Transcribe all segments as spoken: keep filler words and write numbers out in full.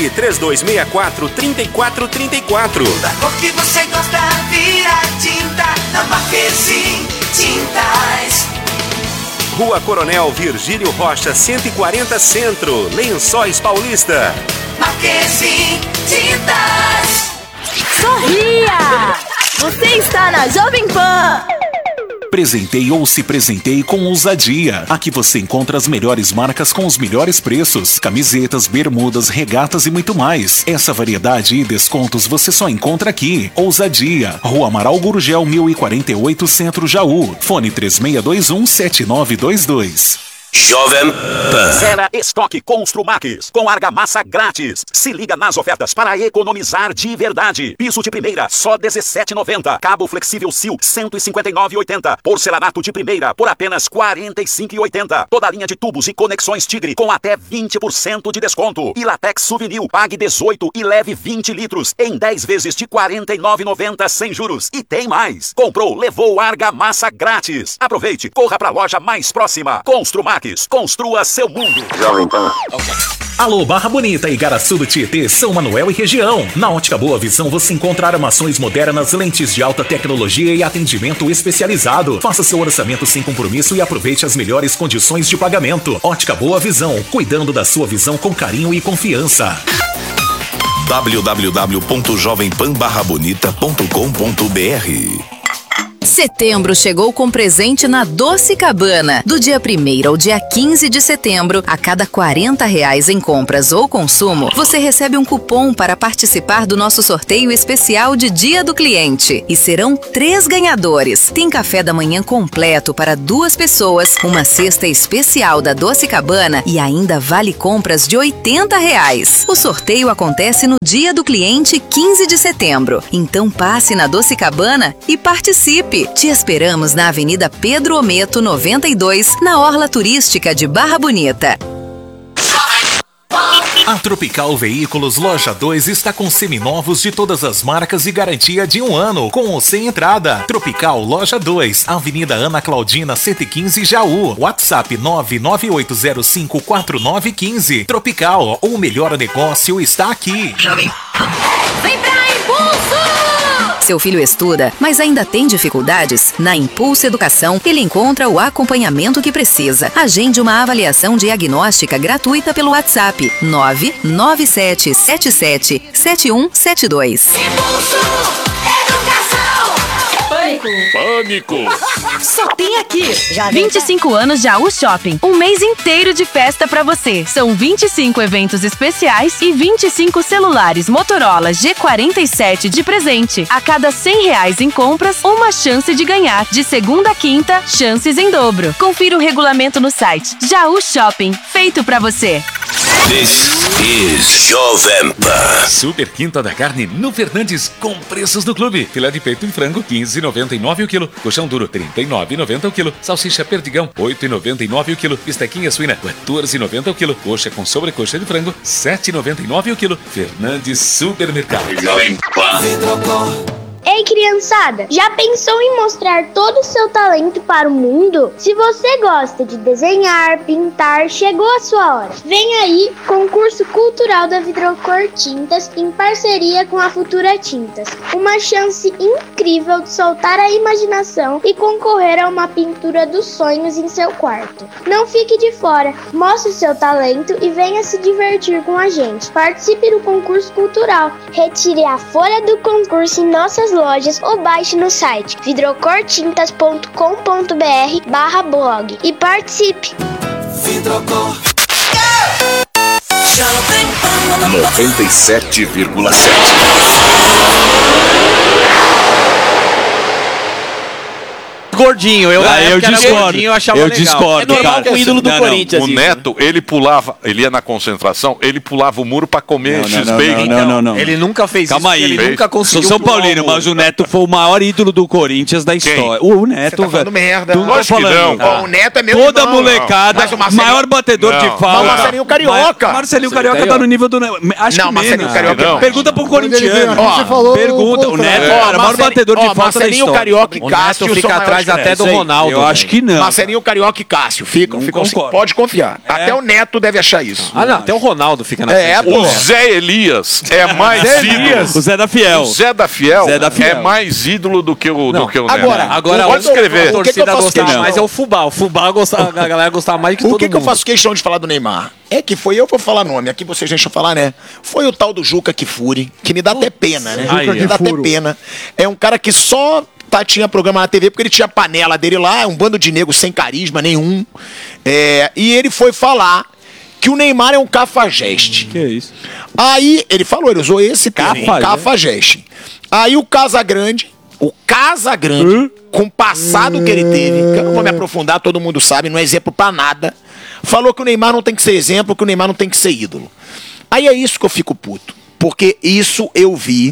Ligue três dois seis quatro, três quatro três quatro. Da cor que você gosta, vira tinta na Marquezine Tintas. Rua Coronel Virgílio Rocha, cento e quarenta Centro, Lençóis Paulista. Marquezine Tintas. Sorria! Você está na Jovem Pan. Presentei ou se presentei com ousadia. Aqui você encontra as melhores marcas com os melhores preços. Camisetas, bermudas, regatas e muito mais. Essa variedade e descontos você só encontra aqui. Ousadia. Rua Amaral Gurgel, mil e quarenta e oito, Centro, Jaú. Fone três seis dois um, sete nove dois dois. Jovem Pan. Zera estoque Construmax com argamassa grátis. Se liga nas ofertas para economizar de verdade. Piso de primeira, só dezessete reais e noventa centavos. Cabo flexível Sil, cento e cinquenta e nove reais e oitenta centavos. Porcelanato de primeira, por apenas quarenta e cinco reais e oitenta centavos. Toda a linha de tubos e conexões Tigre com até vinte por cento de desconto. E Latex Souvenir, pague dezoito e leve vinte litros em dez vezes de quarenta e nove reais e noventa centavos sem juros. E tem mais. Comprou, levou argamassa grátis. Aproveite, corra para a loja mais próxima. Construmax. Construa seu mundo. Jovem Pan. Alô, Barra Bonita, Igaraçu do Tietê, São Manuel e região. Na Ótica Boa Visão você encontra armações modernas, lentes de alta tecnologia e atendimento especializado. Faça seu orçamento sem compromisso e aproveite as melhores condições de pagamento. Ótica Boa Visão, cuidando da sua visão com carinho e confiança. w w w ponto jovem pan barra bonita ponto com ponto b r. Setembro chegou com presente na Doce Cabana. Do dia primeiro ao dia quinze de setembro, a cada quarenta reais em compras ou consumo, você recebe um cupom para participar do nosso sorteio especial de Dia do Cliente. E serão três ganhadores. Tem café da manhã completo para duas pessoas, uma cesta especial da Doce Cabana e ainda vale compras de oitenta reais. O sorteio acontece no Dia do Cliente, quinze de setembro. Então passe na Doce Cabana e participe. Te esperamos na Avenida Pedro Ometo, noventa e dois, na Orla Turística de Barra Bonita. A Tropical Veículos Loja dois está com seminovos de todas as marcas e garantia de um ano, com ou sem entrada. Tropical Loja dois, Avenida Ana Claudina, cento e quinze, Jaú. WhatsApp nove nove oito zero cinco quatro nove um cinco. Tropical, o melhor negócio está aqui. Vem pra Impulso! Seu filho estuda, mas ainda tem dificuldades? Na Impulso Educação, ele encontra o acompanhamento que precisa. Agende uma avaliação diagnóstica gratuita pelo WhatsApp nove nove sete sete sete sete um sete dois. Impulso Educação. Pânico. Pânico. Só tem aqui. vinte e cinco anos Jaú Shopping. Um mês inteiro de festa pra você. São vinte e cinco eventos especiais e vinte e cinco celulares Motorola G quarenta e sete de presente. A cada cem reais em compras, uma chance de ganhar. De segunda a quinta, chances em dobro. Confira o regulamento no site. Jaú Shopping. Feito pra você. This is Jovem Pan. Super Quinta da Carne no Fernandes com preços do clube. Filé de peito em frango, quinze reais e noventa e nove centavos o quilo. Colchão duro, trinta e nove reais e noventa centavos o quilo. Salsicha perdigão, oito reais e noventa e nove centavos o quilo. Bistequinha suína, quatorze reais e noventa centavos o quilo. Coxa com sobrecoxa de frango, sete reais e noventa e nove centavos o quilo. Fernandes Supermercado. Jovem Pan. Ei, criançada, já pensou em mostrar todo o seu talento para o mundo? Se você gosta de desenhar, pintar, chegou a sua hora. Vem aí, concurso cultural da Vidrocor Tintas em parceria com a Futura Tintas. Uma chance incrível de soltar a imaginação e concorrer a uma pintura dos sonhos em seu quarto. Não fique de fora, mostre seu talento e venha se divertir com a gente. Participe do concurso cultural. Retire a folha do concurso em nossas lojas ou baixe no site vidrocortintas ponto com ponto b r barra blog e participe. Vidrocor. noventa e sete vírgula sete. Gordinho, eu, ah, eu discordo. Gordinho, eu achava eu legal. discordo. É normal com o ídolo do não, Corinthians. O Neto, ele pulava, ele ia na concentração, ele pulava o muro pra comer não, X-Bacon. Não, não, não, não. Ele nunca fez Calma isso. aí. Ele nunca conseguiu. Sou São Paulino, mas o Neto foi o maior ídolo do Corinthians da história. Quem? O Neto, Você tá falando merda. Tu tá falando. Não. O Neto é meu Toda irmão. molecada, Mas o Marcelinho... maior batedor não. de falta. Mas o Marcelinho Carioca. Marcelinho Carioca tá no nível do Neto. Acho não, que Marcelinho menos. Carioca não. Pergunta pro corintiano. Ó, Pergunta. O Neto era o maior batedor de falta da história. Marcelinho Carioca e O Cássio Neto fica atrás mais até do Sei, Ronaldo. eu acho que não. Marcelinho, Carioca e Cássio ficam, ficam assim, concordo. pode confiar. Até o Neto deve achar isso. Ah, não, até o Ronaldo fica na É, frente. pô. O Zé Elias é mais Zé ídolo. Elias. O Zé da Fiel. O Zé da Fiel, Zé da Fiel. é mais ídolo do que o, Não, do que o agora- Neto. Agora, pode o- escrever. A O que que eu torcida faço gostava questão? mais é o Fubá. O Fubá gostava, a galera gostava mais de todo O que, mundo. que eu faço questão de falar do Neymar? É que foi, eu vou falar nome, aqui vocês deixam eu falar, né? Foi o tal do Juca Kfouri, que me dá até pena, né? Aí, me dá até Kfouri. pena. É um cara que só tá, tinha programa na T V porque ele tinha a panela dele lá, um bando de negros sem carisma nenhum. É, e ele foi falar que o Neymar é um cafajeste. Que isso? Aí, ele falou, ele usou esse termo, Cafajeste. cafajeste. Aí o Casagrande, o Casagrande, com o passado que ele teve, que eu não vou me aprofundar, todo mundo sabe, não é exemplo pra nada, falou que o Neymar não tem que ser exemplo, que o Neymar não tem que ser ídolo. Aí é isso que eu fico puto, porque isso eu vi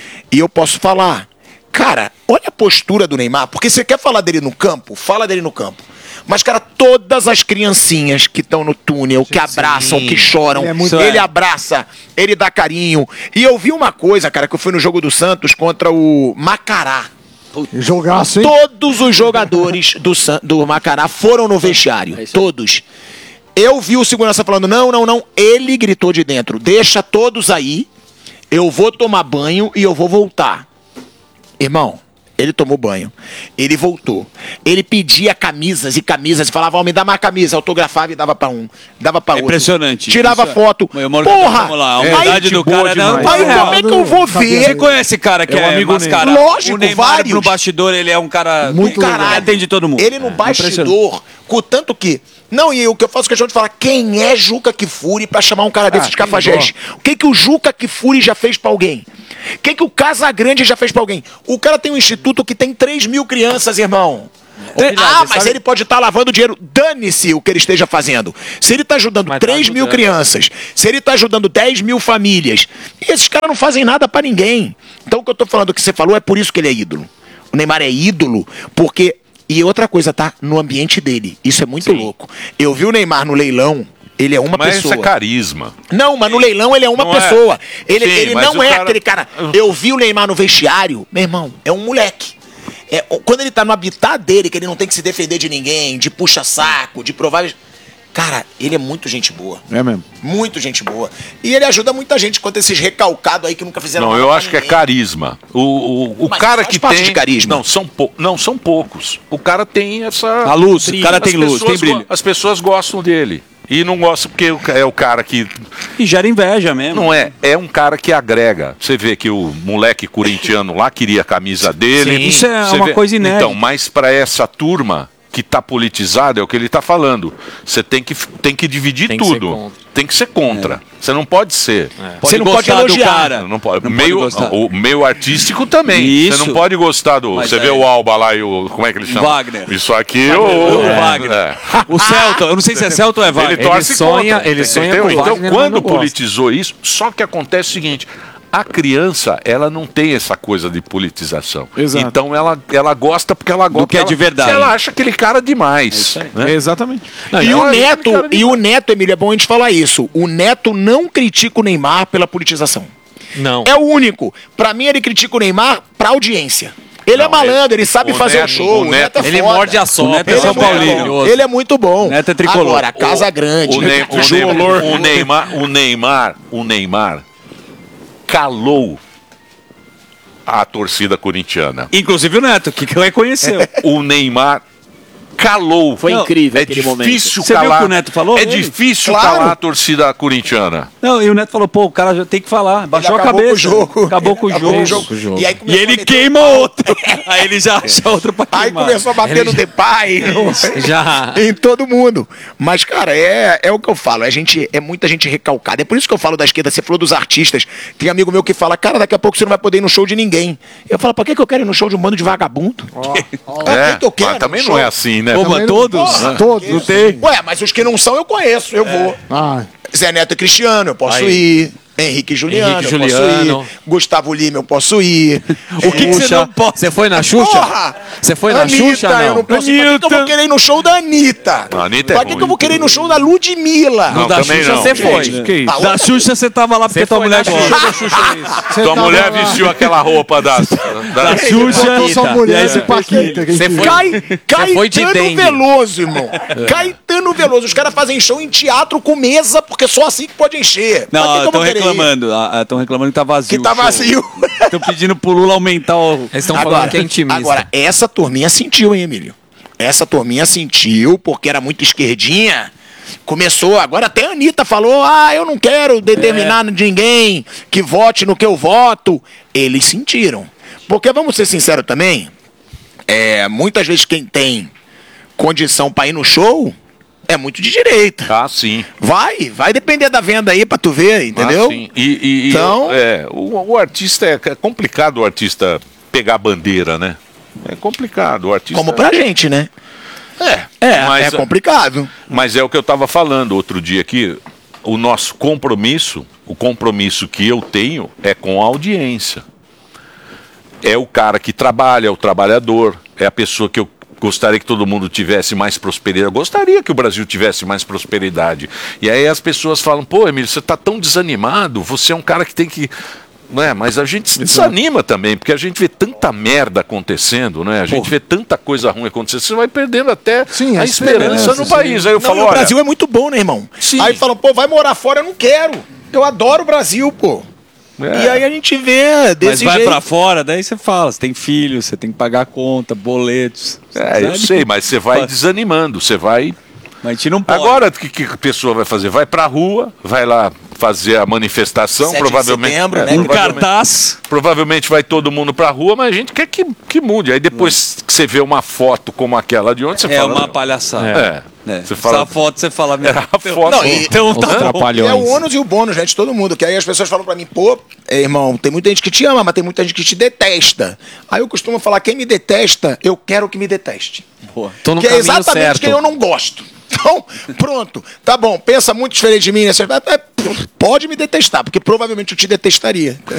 e eu posso falar. Cara, olha a postura do Neymar, porque você quer falar dele no campo, fala dele no campo. Mas, cara, todas as criancinhas que estão no túnel, que abraçam, que choram, Ele é muito- ele abraça, ele dá carinho. E eu vi uma coisa, cara, que eu fui no jogo do Santos contra o Macará. Jogaço, hein? Todos os jogadores do, San- do Macará foram no vestiário. Todos. Eu vi o segurança falando, não, não, não. Ele gritou de dentro, deixa todos aí, eu vou tomar banho e eu vou voltar. Irmão, ele tomou banho, ele voltou, ele pedia camisas e camisas e falava, ó, me dá mais camisa, autografava e dava pra um, dava pra É outro. impressionante. Tirava Isso é- foto. Eu moro- Porra! Vamos lá, a Aí- humildade do cara não Aí tá como real. é que eu vou ver? Você conhece cara que É um é, amigo mascarado? dele. Lógico, O Neymar vários. no bastidor, ele é um cara Muito que caralho. atende todo mundo. Ele no É, bastidor, com tanto que... Não, e o que eu faço questão de falar, quem é Juca Kfouri pra chamar um cara desse Ah, de cafajeste? O que que o Juca Kfouri já fez pra alguém? O que que o Casagrande já fez pra alguém? O cara tem um instituto que tem três mil crianças, irmão. Pilar, ah, você mas sabe- ele pode estar lavando dinheiro. Dane-se o que ele esteja fazendo. Se ele está ajudando Mas tá três mil ajudando. crianças, se ele está ajudando dez mil famílias, e esses caras não fazem nada pra ninguém. Então o que eu tô falando que você falou é por isso que ele é ídolo. O Neymar é ídolo porque... E outra coisa, tá? No ambiente dele. Isso é muito louco. Eu vi o Neymar no leilão, ele é uma Mas pessoa. isso é carisma. Não, mas no leilão ele é uma Não é. pessoa. Ele, Sim, ele mas não o é cara- aquele cara. Eu vi o Neymar no vestiário, meu irmão, é um moleque. É, quando ele tá no habitat dele, que ele não tem que se defender de ninguém, de puxa-saco, de provar. Cara, ele é muito gente boa. É mesmo. Muito gente boa. E ele ajuda muita gente quanto esses recalcados aí que nunca fizeram Não, nada eu pra acho que é ninguém. carisma. O, o, o Mas cara faz que parte tem. de carisma. Não, são pou... não, são poucos. O cara tem essa. A luz, o cara As tem luz, tem pessoas brilho. go- As pessoas gostam dele. E não gostam porque o ca- é o cara que. E gera inveja mesmo. Não é, é um cara que agrega. Você vê que o moleque corintiano lá queria a camisa dele. Sim, isso é Você uma vê- coisa inédita. Então, mas para essa turma que tá politizada, é o que ele tá falando. Você tem que, tem que dividir Tem que ser tudo. contra. Tem que ser contra. Você não pode ser. Pode Você não pode gostar do elogiar. cara. Não pode. Não meio, pode gostar. o meio artístico também. Isso. Você não pode gostar do. Mas Você é- vê o Alba lá e o. Como é que ele chama? Wagner. Isso aqui. O O, Wagner. é. O Celton, eu não sei se é Celton ou é Wagner. Ele torce Ele sonha- contra, ele sonha entendeu? com o Então, Wagner, mas quando não gosta. politizou isso, só que acontece o seguinte: a criança, ela não tem essa coisa de politização. Exato. Então ela, ela gosta porque ela gosta. que é ela- de verdade. Ela acha aquele cara demais. né? É, exatamente. Não, E eu- o acho Neto, que cara de- e o Neto, Emílio, é bom a gente falar isso. O Neto não critica o Neymar pela politização. Não. É o único. Pra mim, ele critica o Neymar pra audiência. Ele é Não, malandro, ele, ele- sabe o fazer o Neto- show. o O Neto, Neto- é Ele foda. morde a sopa. O Neto é Ele São é, muito Paulino. bom. Ele é muito bom. O Neto é tricolor. Agora, Casa Grande. O, Ney- o, João Ney- Lor- o Neymar, o Neymar, o Neymar calou a torcida corintiana. Inclusive o Neto, que reconheceu. O Neymar calou. Foi Não, incrível É aquele momento. difícil Você viu calar. o que o Neto falou? É Ele? difícil Claro. calar a torcida corintiana. Não, e o Neto falou, pô, o cara já tem que falar. Baixou a acabou cabeça. com o jogo. Acabou com o Acabou jogo. com o jogo. E aí E começou a ele meter- queima outro. Aí ele já acha outro pra Aí queimar. começou a bater Ele no já- Depay. Já. Em todo mundo. Mas, cara, é, é o que eu falo. É, gente, é muita gente recalcada. É por isso que eu falo da esquerda. Você falou dos artistas. Tem amigo meu que fala, cara, daqui a pouco você não vai poder ir no show de ninguém. Eu falo, pra que que eu quero ir no show de um bando de vagabundo? Pra É, que que eu quero mas também no não é show? assim, né? Pô, mas todos? Porra, Todos. que isso? Ué, mas os que não são eu conheço, eu vou. Ah, Zé Neto e Cristiano, eu posso Aí. ir. Henrique e Juliano, Henrique eu Juliano. posso ir. Gustavo Lima, eu posso ir. O que que você não pode? Você foi na Xuxa? Porra! Você foi na Anitta, Xuxa, não? eu não posso ir. Pra que que eu vou querer ir no show da Anitta? A Anitta é Pra que que ruim. eu vou querer ir no show da Ludmilla? Não, da também Xuxa não. você Gente, foi. que isso? Tá, Da Xuxa você tava lá porque Você tua foi mulher na gosta. Xuxa da Xuxa, isso. Tua mulher vestiu aquela roupa das, Da das... Xuxa. Sua E mulher aí de você Paquita. quem Você que- foi- Cai, Você foi de Caetano dengue. Veloso, irmão. Caetano Veloso. Os caras fazem show em teatro com mesa, porque só assim que pode encher. Pra que que Não, eu estão vou querer ir? reclamando. Estão reclamando que tá vazio. Que tá o show. vazio. Estão pedindo pro Lula aumentar o. Eles estão falando Agora, que é intimista. agora, essa turminha sentiu, hein, Emílio? Essa turminha sentiu, porque era muito esquerdinha. Começou, agora até a Anitta falou, ah, eu não quero determinar É. ninguém que vote no que eu voto. Eles sentiram. Porque, vamos ser sinceros também, é, muitas vezes quem tem condição pra ir no show é muito de direita. Ah, sim. Vai, vai depender da venda aí pra tu ver, entendeu? Ah, sim. E, e- e- Então- é, o, o artista é, é complicado o artista pegar bandeira, né? É complicado o artista. Como pra gente, né? É, É, mas, é complicado. Mas é o que eu estava falando outro dia aqui. O nosso compromisso, o compromisso que eu tenho é com a audiência. É o cara que trabalha, é o trabalhador, é a pessoa que eu gostaria que todo mundo tivesse mais prosperidade. Eu gostaria que o Brasil tivesse mais prosperidade. E aí as pessoas falam, pô, Emílio, você está tão desanimado, você é um cara que tem que... Não é, mas a gente se desanima também, porque a gente vê tanta merda acontecendo, né? A gente vê tanta coisa ruim acontecendo, você vai perdendo até Sim, a a esperança esperança, no sim. país. Aí eu Não, falo, e o olha, Brasil é muito bom, né, irmão? Sim. Aí falam, pô, vai morar fora, eu não quero. Eu adoro o Brasil, pô. É. E aí a gente vê desse Mas vai jeito. pra fora, daí você fala, você tem filho, você tem que pagar conta, boletos. é, eu sei, mas você vai desanimando, você vai... Mas a gente não pode. Agora, o que, que a pessoa vai fazer? Vai pra rua, vai lá fazer a manifestação, sete de provavelmente... setembro, é, né? um provavelmente- cartaz. Provavelmente vai todo mundo pra rua, mas a gente quer que, que mude. Aí depois que você vê uma foto como aquela de ontem, você É fala... uma palhaçada. É. É. Você fala... Essa foto você fala, meu, Era a foto. Não, e- então tá Hã? bom. E é o ônus e o bônus, né, de todo mundo. Que aí as pessoas falam pra mim, pô, é, irmão, tem muita gente que te ama, mas tem muita gente que te detesta. Aí eu costumo falar, quem me detesta, eu quero que me deteste. Pô, Tô no que é caminho exatamente certo. quem eu não gosto. Então, pronto, tá bom, pensa muito diferente de mim, né? Você vai- é, pode me detestar, porque provavelmente eu te detestaria.